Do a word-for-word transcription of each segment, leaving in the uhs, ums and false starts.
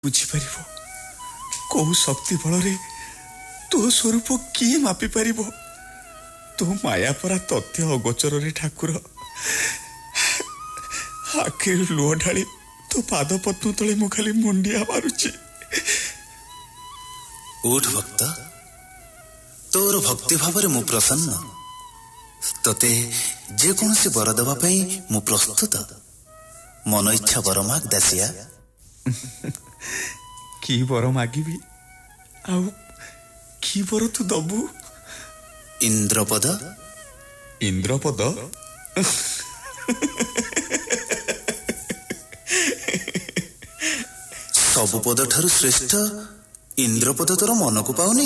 बुझीपर कौ शक्ति बल तो स्वरूप किए मापी पार तो माया परा तथ्य अगोचर रे ठाकुर आखि लुह ढाली तो पाद पद्म तले मु खाली मुंडिया मारुची। उठ भक्त, तोर भक्ति भाव मु प्रसन्न, तते जे कौन से बर देवा मु प्रस्तुत। मन इच्छा बर माग दासिया। की बर मागिबी आउ की बर तू दबु? इंद्रपद। इंद्रपद? सबु पद ठारु श्रेष्ठ इंद्रपद तोर मन को पाउनी?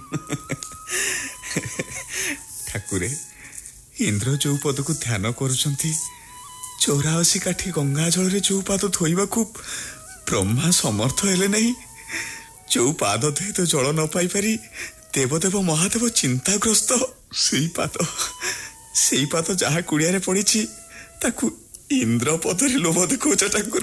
ठाकुरे, इंद्र जो पद को ध्यान करुछंती चौरासी काठी गंगा जल रे जो पाद धोइबा को ब्रह्मा समर्थ हेले नहीं। जो पाद धोई तो जल न पाई पारी देवदेव महादेव चिंताग्रस्त। सेई पाद सेई पाद जहा कुड़िया रे पड़ीची ताकू इंद्र पदरे लोभ देखौछ ठाकुर।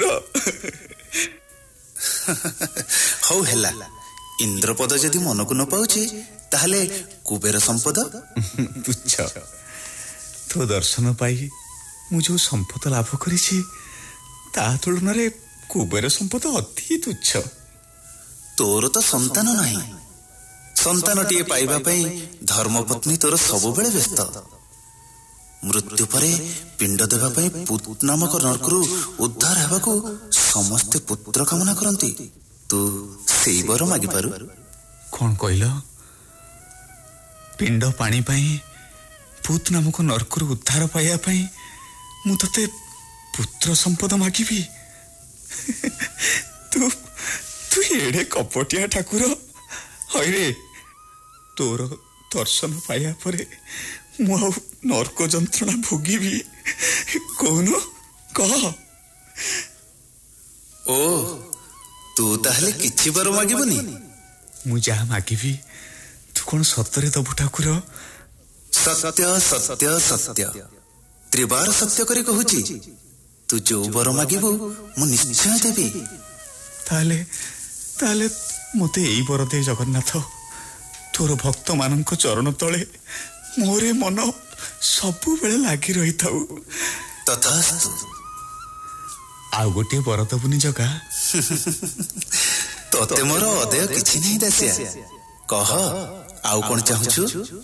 हौ हेला, इंद्रपद जदि मन को न पाउची ताहले कुबेर संपद? तुच्छ, तो दर्शन पाई मु जो संपद लाभ करिछि ता तुलन रे कुबेर संपद अति तुच्छ। तोर तो संतान नहीं, संतान टीए पाइबा पई धर्मपत्नी तोर सब बेले व्यस्त। मृत्यु परे पिंड देवा पई पुत नामक नरकरू उद्धार हेबा को समस्त पुत्र कामना करंती। तू सेई बर मागी पारु? कौन कहल? पिंड पानी पाई पुत नामक नरकरू उद्धार पाइया पई मु तते पुत्र संपद मागिबी? तू तू एड़े कपटिया ठाकुर। हईरे, तोर दर्शन पाइया परे मु आ नरक जंत्रणा भोगिबी कौन कह? ओ, तू ताहले किछि बर मागिबनी? मु जा मागिबी तू कौन सतरे दबु ठाकुर? सत्य सत्य सत्य त्रिबार सत्य करी कहूची। तू जो बर मागिबू मु निश्चय देबी। ताले ताले मते एई बर दे जगन्नाथ, तोर भक्त मानक चरण तले मोरे मन सबु बेले लागी रही थाउ। तथास्तु। आउ गोटे बर दबुनी जगा? तोते मोर अदय किछि नहीं दासिया, कह आउ कोन चाहुछु?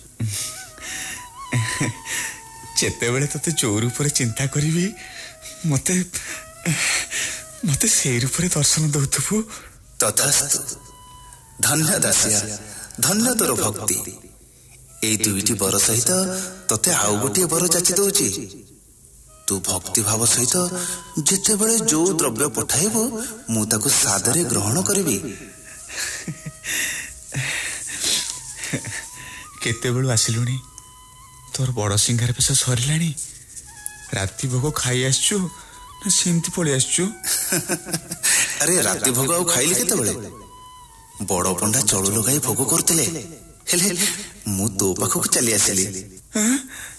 जेते बेले तते जो रूपरे चिंता करिवि मते मते सेई रूपरे दर्शन दउथबु। तथास्तु। धन्य दासिया, धन्य तोर भक्ति। एई दुईटी बर सहित तते आउ गोटे बर जाची दउची। तू भक्ति भाव सहित जेते बेले जो द्रव्य पठाइबो मु ताकू सादरे ग्रहण करिवि। केते बेलु आसिलुनी? तोर बड़ सिंगार पेश सरिलानी? राति भोग खाई आसचु ना सेमती पळि आसचु? अरे राति भोग आउ खाइली केते बेले? बड़ पंडा चळु लगाई भोग करतिले, हेले मु तो पाखक चली आसिली। हां